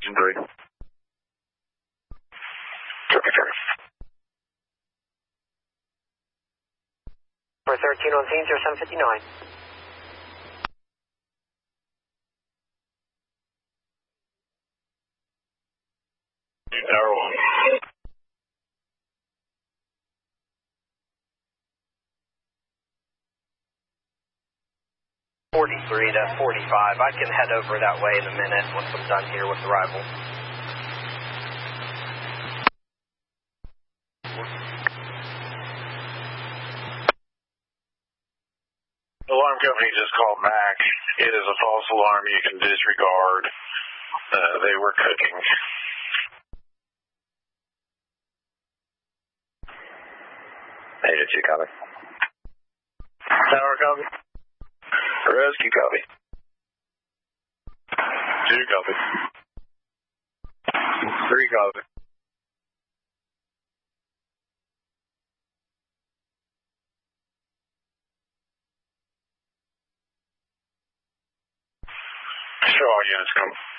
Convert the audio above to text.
engine 3. Copy, sir. For 13 on scene, 0759. Tower 1. 43 to 45. I can head over that way in a minute once I'm done here with arrival. Alarm company just called back. It is a false alarm you can disregard. They were cooking. Hey, did you copy? Tower copy. Rescue copy. 2 copy. 3 copy. Show all units come.